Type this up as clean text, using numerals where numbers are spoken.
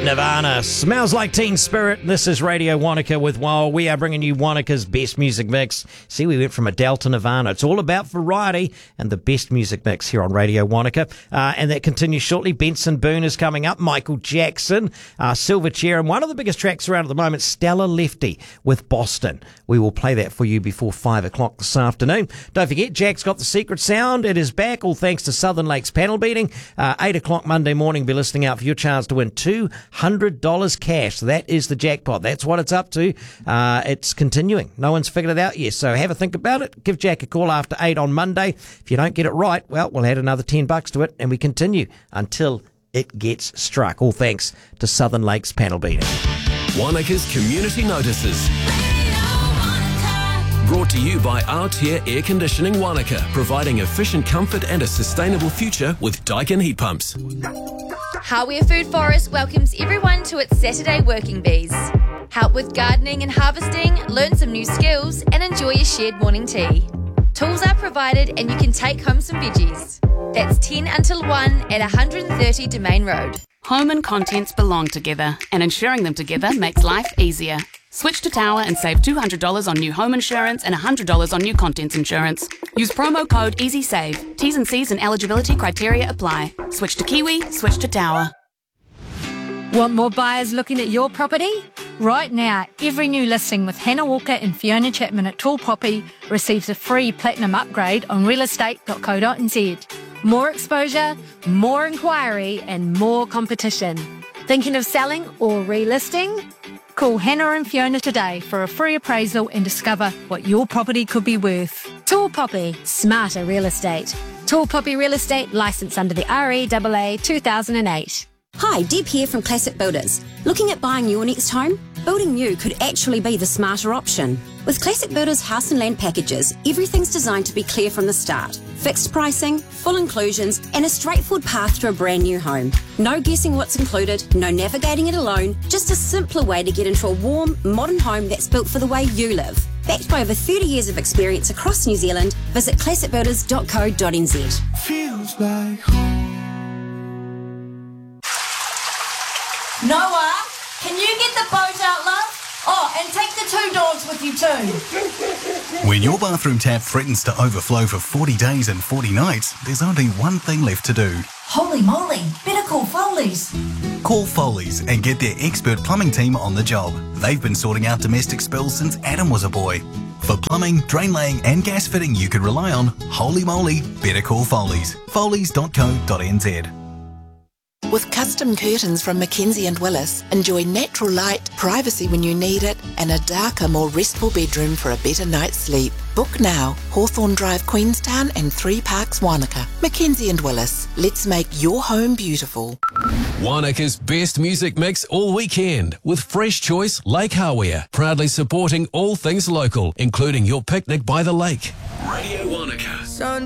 Nirvana, Smells Like Teen Spirit. This is Radio Wanaka with Wow. We are bringing you Wanaka's best music mix. See, we went from Adele to Nirvana. It's all about variety and the best music mix here on Radio Wanaka. And that continues shortly. Benson Boone is coming up. Michael Jackson, Silverchair, and one of the biggest tracks around at the moment, Stella Lefty with Boston. We will play that for you before 5 o'clock this afternoon. Don't forget, Jack's got the secret sound. It is back, all thanks to Southern Lakes Panel Beating. 8 o'clock Monday morning, be listening out for your chance to win $200 cash. That is the jackpot. That's what it's up to. It's continuing. No one's figured it out yet, so have a think about it. Give Jack a call after 8 on Monday. If you don't get it right, well, we'll add another $10 to it, and we continue until it gets struck. All thanks to Southern Lakes Panel Beating. Wanaka's Community Notices. Brought to you by Aotea Air Conditioning Wanaka, providing efficient comfort and a sustainable future with Daikin heat pumps. Hawea Food Forest welcomes everyone to its Saturday Working Bees. Help with gardening and harvesting, learn some new skills, and enjoy a shared morning tea. Tools are provided and you can take home some veggies. That's 10 until 1 at 130 Domain Road. Home and contents belong together, and insuring them together makes life easier. Switch to Tower and save $200 on new home insurance and $100 on new contents insurance. Use promo code EasySave. T's and C's and eligibility criteria apply. Switch to Kiwi, switch to Tower. Want more buyers looking at your property? Right now, every new listing with Hannah Walker and Fiona Chapman at Tall Poppy receives a free platinum upgrade on realestate.co.nz. More exposure, more inquiry and more competition. Thinking of selling or relisting? Call Hannah and Fiona today for a free appraisal and discover what your property could be worth. Tall Poppy, smarter real estate. Tall Poppy Real Estate, licensed under the REAA 2008. Hi, Deb here from Classic Builders. Looking at buying your next home? Building new could actually be the smarter option. With Classic Builders house and land packages, everything's designed to be clear from the start. Fixed pricing, full inclusions, and a straightforward path to a brand new home. No guessing what's included, no navigating it alone, just a simpler way to get into a warm, modern home that's built for the way you live. Backed by over 30 years of experience across New Zealand, visit classicbuilders.co.nz. Feels like home. Noah, can you get the boat out, love? Oh, and take the 2 dogs with you too. When your bathroom tap threatens to overflow for 40 days and 40 nights, there's only one thing left to do. Holy moly, better call Foley's. Call Foley's and get their expert plumbing team on the job. They've been sorting out domestic spills since Adam was a boy. For plumbing, drain laying and gas fitting you can rely on, holy moly, better call Foley's. Foley's.co.nz. With custom curtains from Mackenzie & Willis, enjoy natural light, privacy when you need it, and a darker, more restful bedroom for a better night's sleep. Book now. Hawthorne Drive, Queenstown and 3 Parks, Wanaka. Mackenzie & Willis. Let's make your home beautiful. Wanaka's best music mix all weekend with Fresh Choice Lake Hawea, proudly supporting all things local, including your picnic by the lake. Radio Wanaka.